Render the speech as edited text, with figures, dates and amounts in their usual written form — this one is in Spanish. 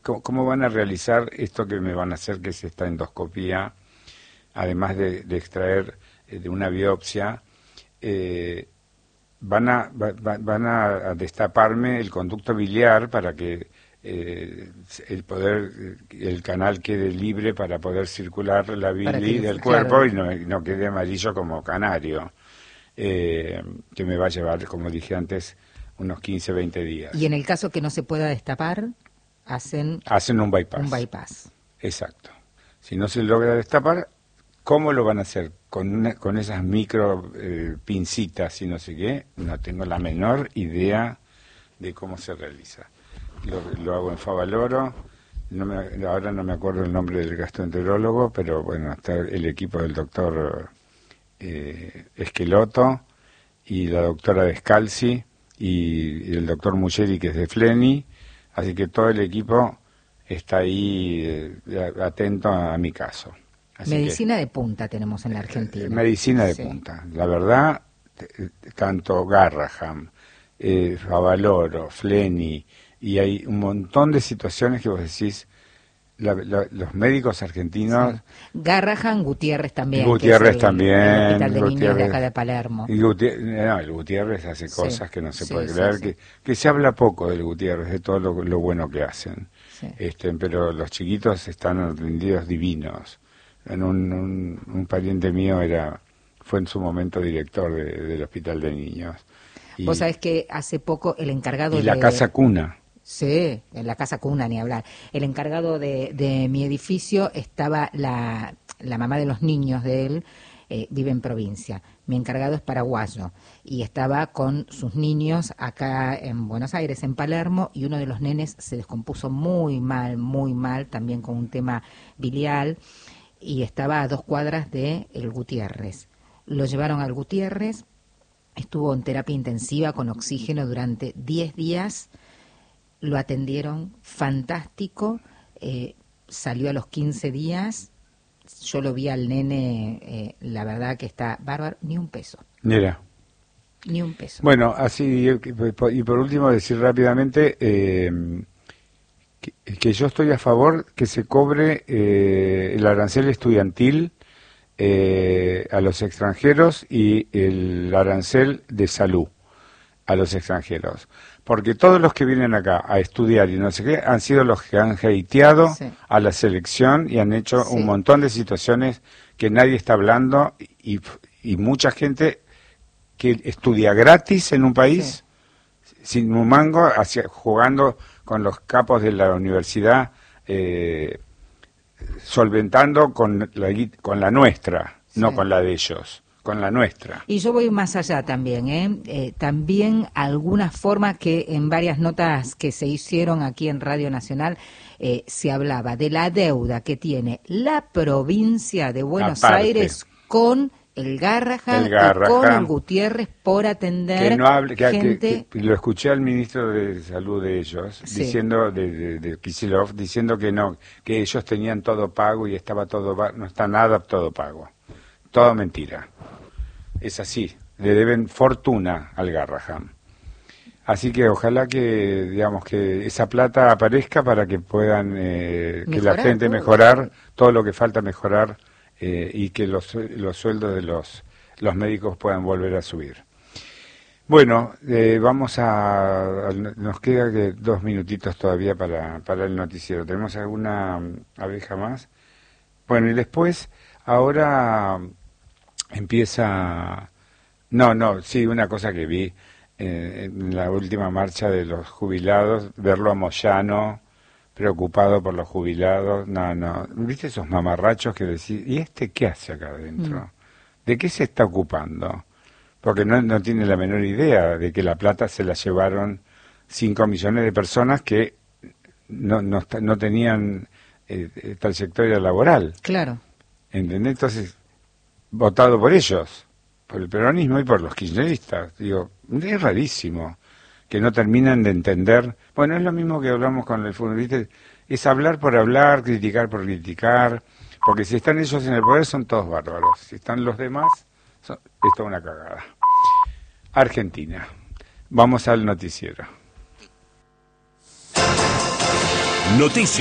¿Cómo van a realizar esto que me van a hacer, que es esta endoscopía, además de extraer de una biopsia? Van a destaparme el conducto biliar para que el canal quede libre para poder circular la bili del cuerpo, claro, y no quede amarillo como canario, que me va a llevar, como dije antes, unos 15, 20 días. Y en el caso que no se pueda destapar, hacen un bypass. Un bypass. Exacto. Si no se logra destapar, ¿cómo lo van a hacer? Con esas micro pincitas y no sé qué, no tengo la menor idea de cómo se realiza. Lo hago en Favaloro, ahora no me acuerdo el nombre del gastroenterólogo, pero bueno, está el equipo del doctor Esqueloto y la doctora Descalzi y el doctor Muggeri, que es de Fleni, así que todo el equipo está ahí atento a mi caso. Así medicina de punta tenemos en la Argentina. Medicina de punta. La verdad, tanto Garraham, Favaloro, Fleni, y hay un montón de situaciones que vos decís, los médicos argentinos... Sí. Garraham, Gutiérrez también. Gutiérrez también. El Hospital de Niños de acá de Palermo. Y el Gutiérrez hace cosas que no se puede creer, que se habla poco del Gutiérrez, de todo lo bueno que hacen. Sí. Pero los chiquitos están atendidos divinos. Un pariente mío fue en su momento director del Hospital de Niños. Vos sabés que hace poco el encargado de... la Casa Cuna. Sí, en la Casa Cuna, ni hablar. El encargado de mi edificio estaba la mamá de los niños de él, vive en provincia. Mi encargado es paraguayo y estaba con sus niños acá en Buenos Aires, en Palermo, y uno de los nenes se descompuso muy mal, también con un tema biliar, y estaba a 2 cuadras de el Gutiérrez. Lo llevaron al Gutiérrez, estuvo en terapia intensiva con oxígeno durante 10 días, lo atendieron fantástico, salió a los 15 días, yo lo vi al nene, la verdad que está bárbaro, ni un peso. Mira. Ni un peso. Bueno, así, y por último decir rápidamente que yo estoy a favor que se cobre el arancel estudiantil a los extranjeros y el arancel de salud a los extranjeros, porque todos los que vienen acá a estudiar y no sé qué han sido los que han hateado a la selección y han hecho un montón de situaciones que nadie está hablando y mucha gente que estudia gratis en un país sin un mango, jugando con los capos de la universidad, solventando con la nuestra, no con la de ellos, con la nuestra. Y yo voy más allá también, también alguna forma que en varias notas que se hicieron aquí en Radio Nacional se hablaba de la deuda que tiene la provincia de Buenos Aires con el Garraham y con el Gutiérrez por atender gente... Que lo escuché al ministro de Salud de ellos, diciendo, de Kicillof, diciendo que no, que ellos tenían todo pago y estaba todo, no está nada todo pago. Todo mentira. Es así, le deben fortuna al Garraham. Así que ojalá que, digamos, que esa plata aparezca para que puedan, que la gente mejorar todo lo que falta mejorar, y que los sueldos de los médicos puedan volver a subir. Bueno, nos queda 2 minutitos todavía para el noticiero. ¿Tenemos alguna abeja más? Bueno, y después, ahora empieza... Sí, una cosa que vi en la última marcha de los jubilados, verlo a Moyano preocupado por los jubilados, ¿viste esos mamarrachos que decís, ¿y este qué hace acá adentro? ¿De qué se está ocupando? Porque no tiene la menor idea de que la plata se la llevaron 5 millones de personas que no tenían trayectoria laboral. Claro. ¿Entendés? Entonces, votado por ellos, por el peronismo y por los kirchneristas. Digo, es rarísimo que no terminan de entender. Bueno, es lo mismo que hablamos con el fútbol, ¿viste? Es hablar por hablar, criticar por criticar, porque si están ellos en el poder son todos bárbaros, si están los demás, es toda una cagada. Argentina. Vamos al noticiero. Noticias.